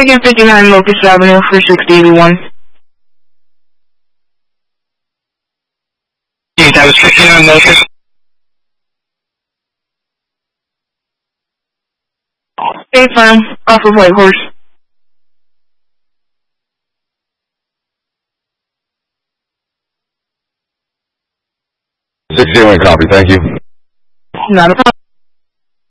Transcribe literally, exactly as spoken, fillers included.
taking fifty-nine Locust Avenue for sixty eighty-one. Yes, that was fifty-nine Locust. Stay firm, off of White Horse. sixty-one copy, thank you. Not a problem.